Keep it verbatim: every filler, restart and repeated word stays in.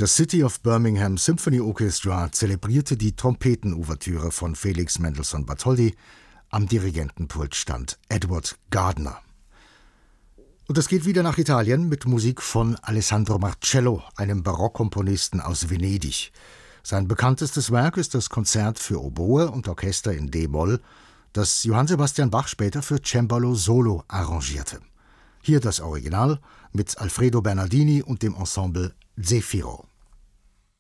Das City of Birmingham Symphony Orchestra zelebrierte die Trompetenouvertüre von Felix Mendelssohn Bartholdy. Am Dirigentenpult stand Edward Gardner. Und es geht wieder nach Italien mit Musik von Alessandro Marcello, einem Barockkomponisten aus Venedig. Sein bekanntestes Werk ist das Konzert für Oboe und Orchester in D-Moll, das Johann Sebastian Bach später für Cembalo Solo arrangierte. Hier das Original mit Alfredo Bernardini und dem Ensemble Zefiro.